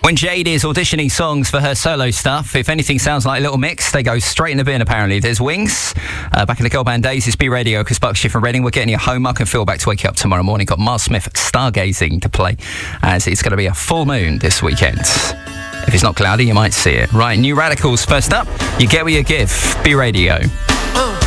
When Jade is auditioning songs for her solo stuff, if anything sounds like Little Mix, they go straight in the bin, apparently. There's Wings. Back in the girl band days, it's B Radio, Chris Buckshire from Reading. We're getting your homework and Phil back to wake you up tomorrow morning. Got Miles Smith Stargazing to play, as it's going to be a full moon this weekend. If it's not cloudy, you might see it. Right, New Radicals first up. You get what you give. B Radio.